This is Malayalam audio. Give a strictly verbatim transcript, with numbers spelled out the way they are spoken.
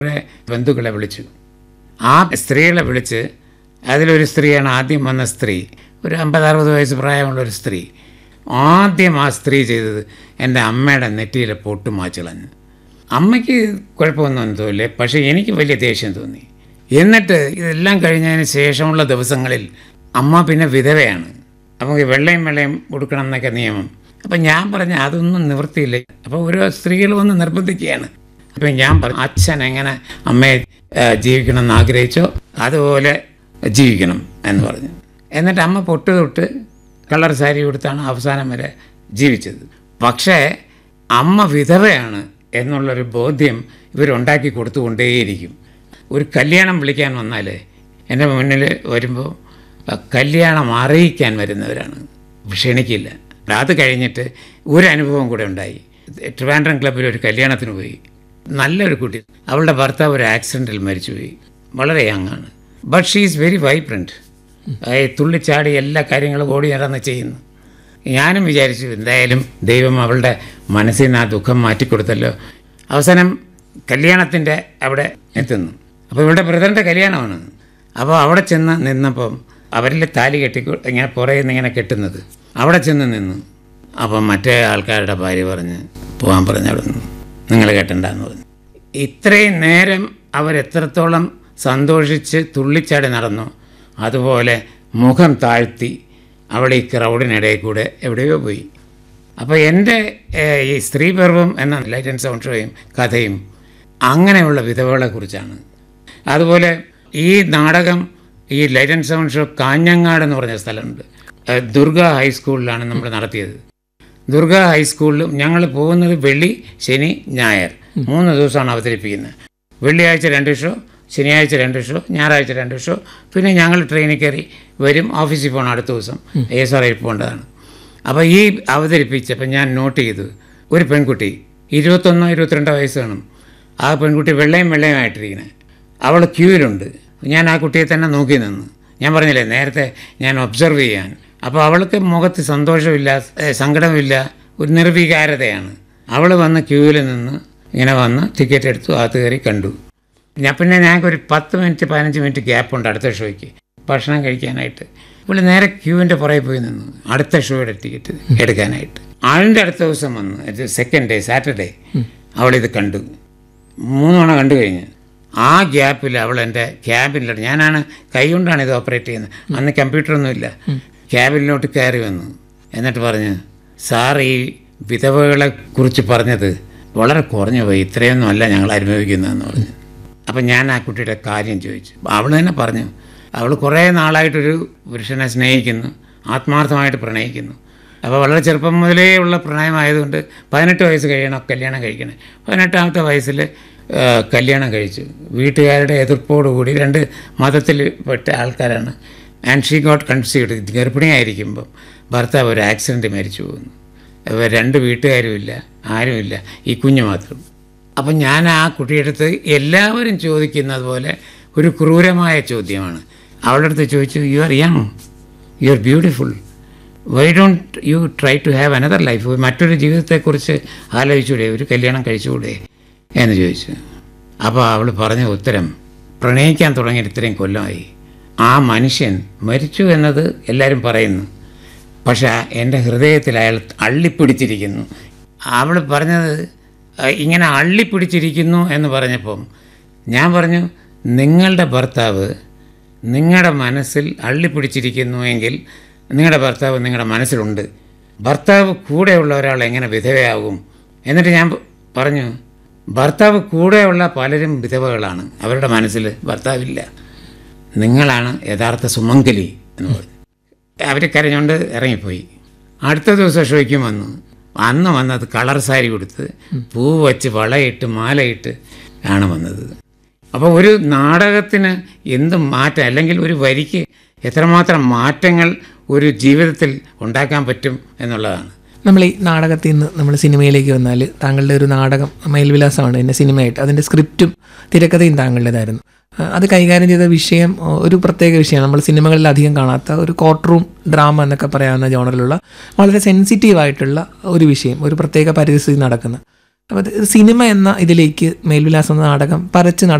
ബന്ധുക്കളെ വിളിച്ചു. ആ സ്ത്രീകളെ വിളിച്ച് അതിലൊരു സ്ത്രീയാണ് ആദ്യം വന്ന സ്ത്രീ, ഒരു അമ്പത് അറുപത് വയസ്സ് പ്രായമുള്ളൊരു സ്ത്രീ. ആദ്യം ആ സ്ത്രീ ചെയ്തത് എൻ്റെ അമ്മയുടെ നെറ്റിയിലെ പൊട്ട് മാച്ച് കളഞ്ഞു. അമ്മയ്ക്ക് കുഴപ്പമൊന്നും തോന്നില്ലേ, പക്ഷേ എനിക്ക് വലിയ ദേഷ്യം തോന്നി. എന്നിട്ട് ഇതെല്ലാം കഴിഞ്ഞതിന് ശേഷമുള്ള ദിവസങ്ങളിൽ അമ്മ പിന്നെ വിധവയാണ്, അപ്പോൾ വെള്ളയും വെള്ളയും കൊടുക്കണം എന്നൊക്കെ നിയമം. അപ്പം ഞാൻ പറഞ്ഞ അതൊന്നും നിവൃത്തിയില്ല. അപ്പോൾ ഓരോ സ്ത്രീകൾ വന്ന് നിർബന്ധിക്കുകയാണ്. അപ്പം ഞാൻ പറഞ്ഞു, അച്ഛൻ എങ്ങനെ അമ്മയെ ജീവിക്കണം എന്ന് ആഗ്രഹിച്ചോ അതുപോലെ ജീവിക്കണം എന്ന് പറഞ്ഞു. എന്നിട്ട് അമ്മ പൊട്ട് തൊട്ട് കളർ സാരി കൊടുത്താണ് അവസാനം വരെ ജീവിച്ചത്. പക്ഷേ അമ്മ വിധവയാണ് എന്നുള്ളൊരു ബോധ്യം ഇവരുണ്ടാക്കി കൊടുത്തുകൊണ്ടേയിരിക്കും. ഒരു കല്യാണം വിളിക്കാൻ വന്നാൽ എൻ്റെ മുന്നിൽ വരുമ്പോൾ കല്യാണം അറിയിക്കാൻ വരുന്നവരാണ്, ക്ഷണിക്കില്ല. അത് കഴിഞ്ഞിട്ട് ഒരു അനുഭവം കൂടെ ഉണ്ടായി. ട്രിവാൻഡ്രം ക്ലബ്ബിൽ ഒരു കല്യാണത്തിന് പോയി. നല്ലൊരു കുട്ടി, അവളുടെ ഭർത്താവ് ഒരു ആക്സിഡൻറ്റിൽ മരിച്ചുപോയി. വളരെ യങ്ങാണ്, but she is very vibrant. തുള്ളിച്ചാടി എല്ലാ കാര്യങ്ങളും ഓടി നടന്ന് ചെയ്യുന്നു. ഞാനും വിചാരിച്ചു എന്തായാലും ദൈവം അവളുടെ മനസ്സിൽ നിന്ന് ആ ദുഃഖം മാറ്റിക്കൊടുത്തല്ലോ. അവസാനം കല്യാണത്തിൻ്റെ അവിടെ എത്തുന്നു. അപ്പോൾ ഇവളുടെ ബ്രദറിൻ്റെ കല്യാണമാണ്. അപ്പോൾ അവിടെ ചെന്ന് നിന്നപ്പം അവരിൽ താലി കെട്ടി ഇങ്ങനെ പുറയിൽ നിന്ന് ഇങ്ങനെ കെട്ടുന്നത് അവിടെ ചെന്ന് നിന്നു. അപ്പം മറ്റേ ആൾക്കാരുടെ ഭാര്യ പറഞ്ഞ് പോകാൻ പറഞ്ഞ് അവിടെ നിന്ന്, നിങ്ങൾ കെട്ടണ്ടെന്ന് പറഞ്ഞു. ഇത്രയും നേരം അവരെത്രത്തോളം സന്തോഷിച്ച് തുള്ളിച്ചാടി നടന്നു, അതുപോലെ മുഖം താഴ്ത്തി അവൾ ഈ ക്രൗഡിനിടയിൽ കൂടെ എവിടെയോ പോയി. അപ്പോൾ എൻ്റെ ഈ സ്ത്രീപർവം എന്ന ലൈറ്റ് ആൻഡ് സൗണ്ട് ഷോയും കഥയും അങ്ങനെയുള്ള വിധവകളെക്കുറിച്ചാണ്. അതുപോലെ ഈ നാടകം, ഈ light and sound show Kanhangad എന്ന് പറഞ്ഞ സ്ഥലമുണ്ട്, ദുർഗ ഹൈസ്കൂളിലാണ് നമ്മൾ നടത്തിയത്. ദുർഗ ഹൈസ്കൂളിൽ ഞങ്ങൾ പോകുന്നത് വെള്ളി, ശനി, ഞായർ മൂന്ന് ദിവസമാണ് അവതരിപ്പിക്കുന്നത്. വെള്ളിയാഴ്ച രണ്ട് ഷോ, ശനിയാഴ്ച രണ്ട് ഷോ, ഞായറാഴ്ച രണ്ട് ഷോ. പിന്നെ ഞങ്ങൾ ട്രെയിനിൽ കയറി വരും, ഓഫീസിൽ പോകണം അടുത്ത ദിവസം, എസ് ആർ ഐ പോകേണ്ടതാണ്. അപ്പോൾ ഈ അവതരിപ്പിച്ചപ്പോൾ ഞാൻ നോട്ട് ചെയ്തു, ഒരു പെൺകുട്ടി ഇരുപത്തൊന്നോ ഇരുപത്തിരണ്ടോ വയസ്സ് കാണും. ആ പെൺകുട്ടി വെള്ളയും വെള്ളയുമായിട്ടിരിക്കുന്നത്, അവൾ ക്യൂവിലുണ്ട്. ഞാൻ ആ കുട്ടിയെ തന്നെ നോക്കി നിന്നു. ഞാൻ പറഞ്ഞില്ലേ നേരത്തെ ഞാൻ ഒബ്സർവ് ചെയ്യാൻ. അപ്പോൾ അവൾക്ക് മുഖത്ത് സന്തോഷമില്ല, സങ്കടമില്ല, ഒരു നിർവികാരതയാണ്. അവൾ വന്ന് ക്യൂവിൽ നിന്ന് ഇങ്ങനെ വന്ന് ടിക്കറ്റ് എടുത്തു, അകത്ത് കയറി കണ്ടു. ഞാൻ പിന്നെ ഞങ്ങൾക്കൊരു പത്ത് മിനിറ്റ് പതിനഞ്ച് മിനിറ്റ് ഗ്യാപ്പുണ്ട് അടുത്ത ഷോയ്ക്ക് ഭക്ഷണം കഴിക്കാനായിട്ട്. ഇവിടെ നേരെ ക്യൂവിൻ്റെ പുറകെ പോയി നിന്നു അടുത്ത ഷോയുടെ ടിക്കറ്റ് എടുക്കാനായിട്ട്. അതിൻ്റെ അടുത്ത ദിവസം വന്നു, സെക്കൻഡ് ഡേ സാറ്റർഡേ, അവളിത് കണ്ടു. മൂന്ന് തവണ കണ്ടു കഴിഞ്ഞ് ആ ഗ്യാപ്പിൽ അവൾ എൻ്റെ ക്യാബിനിലോട്ട്, ഞാനാണ് കൈ കൊണ്ടാണ് ഇത് ഓപ്പറേറ്റ് ചെയ്യുന്നത്, അന്ന് കമ്പ്യൂട്ടറൊന്നുമില്ല, ക്യാബിനിലോട്ട് കയറി വന്നു. എന്നിട്ട് പറഞ്ഞു, സാർ ഈ വിധവകളെ കുറിച്ച് പറഞ്ഞത് വളരെ കുറഞ്ഞു പോയി, ഇത്രയൊന്നും അല്ല ഞങ്ങൾ അനുഭവിക്കുന്നതെന്ന് പറഞ്ഞു. അപ്പം ഞാൻ ആ കുട്ടിയുടെ കാര്യം ചോദിച്ചു. അവൾ തന്നെ പറഞ്ഞു, അവൾ കുറേ നാളായിട്ടൊരു പുരുഷനെ സ്നേഹിക്കുന്നു, ആത്മാർത്ഥമായിട്ട് പ്രണയിക്കുന്നു. അപ്പോൾ വളരെ ചെറുപ്പം മുതലേ ഉള്ള പ്രണയമായതുകൊണ്ട് പതിനെട്ട് വയസ്സ് കഴിയണം കല്യാണം കഴിക്കണേ. പതിനെട്ടാമത്തെ വയസ്സിൽ കല്യാണം കഴിച്ചു. വീട്ടുകാരുടെ എതിർപ്പോടുകൂടി, രണ്ട് മതത്തിൽ പെട്ട ആൾക്കാരാണ്. And she got conceived. ഗർഭിണിയായിരിക്കുമ്പം ഭർത്താവ് ഒരു ആക്സിഡൻറ്റ് മരിച്ചു പോകുന്നു. രണ്ട് വീട്ടുകാരുമില്ല, ആരുമില്ല, ഈ കുഞ്ഞു മാത്രം. അപ്പം ഞാൻ ആ കുട്ടിയെടുത്ത് എല്ലാവരും ചോദിക്കുന്നത് പോലെ ഒരു ക്രൂരമായ ചോദ്യമാണ്. അവളുടെ അടുത്ത് ചോദിച്ചു, you are young, you are beautiful, why don't you try to have another life, മറ്റൊരു ജീവിതത്തെക്കുറിച്ച് ആലോചിച്ചുകൂടെ, ഒരു കല്യാണം കഴിച്ചുകൂടെ എന്ന് ചോദിച്ചു. അപ്പോൾ അവൾ പറഞ്ഞ ഉത്തരം, പ്രണയിക്കാൻ തുടങ്ങിയിട്ട് ഇത്രയും കൊല്ലമായി, ആ മനുഷ്യൻ മരിച്ചു എന്നത് എല്ലാവരും പറയുന്നു, പക്ഷേ എൻ്റെ ഹൃദയത്തിൽ അയാൾ അള്ളിപ്പിടിച്ചിരിക്കുന്നു. അവൾ പറഞ്ഞത് ഇങ്ങനെ അള്ളിപ്പിടിച്ചിരിക്കുന്നു എന്ന് പറഞ്ഞപ്പം ഞാൻ പറഞ്ഞു, നിങ്ങളുടെ ഭർത്താവ് നിങ്ങളുടെ മനസ്സിൽ അള്ളിപ്പിടിച്ചിരിക്കുന്നു എങ്കിൽ നിങ്ങളുടെ ഭർത്താവ് നിങ്ങളുടെ മനസ്സിലുണ്ട്. ഭർത്താവ് കൂടെയുള്ള ഒരാൾ എങ്ങനെ വിധവയാകും? എന്നിട്ട് ഞാൻ പറഞ്ഞു, ഭർത്താവ് കൂടെയുള്ള പലരും വിധവകളാണ്, അവരുടെ മനസ്സിൽ ഭർത്താവില്ല, നിങ്ങളാണ് യഥാർത്ഥ സുമംഗലി എന്ന് പറഞ്ഞു. അവർ കരഞ്ഞുകൊണ്ട് ഇറങ്ങിപ്പോയി. അടുത്ത ദിവസം ഷോയ്ക്കും വന്നു. അന്ന് വന്നത് കളർ സാരി കൊടുത്ത് പൂ വച്ച് വളയിട്ട് മാലയിട്ട് ആണ് വന്നത്. അപ്പോൾ ഒരു നാടകത്തിന് എന്ത് മാറ്റം, അല്ലെങ്കിൽ ഒരു വരിക്ക് എത്രമാത്രം മാറ്റങ്ങൾ ഒരു ജീവിതത്തിൽ ഉണ്ടാക്കാൻ പറ്റും എന്നുള്ളതാണ്. നമ്മൾ ഈ നാടകത്തിൽ നിന്ന് നമ്മൾ സിനിമയിലേക്ക് വന്നാൽ, താങ്കളുടെ ഒരു നാടകം മേൽവിലാസമാണ് എന്നെ സിനിമയായിട്ട്, അതിൻ്റെ സ്ക്രിപ്റ്റും തിരക്കഥയും താങ്കളുടേതായിരുന്നു. അത് കൈകാര്യം ചെയ്ത വിഷയം ഒരു പ്രത്യേക വിഷയമാണ്, നമ്മൾ സിനിമകളിൽ അധികം കാണാത്ത ഒരു കോർട്ട് റൂം ഡ്രാമ എന്നൊക്കെ പറയാവുന്ന ജോണറിലുള്ള വളരെ സെൻസിറ്റീവായിട്ടുള്ള ഒരു വിഷയം, ഒരു പ്രത്യേക പരിസ്ഥിതി നടക്കുന്ന. അപ്പോൾ അത് സിനിമ എന്ന ഇതിലേക്ക് മേൽവിലാസം എന്ന നാടകം പരച്ച്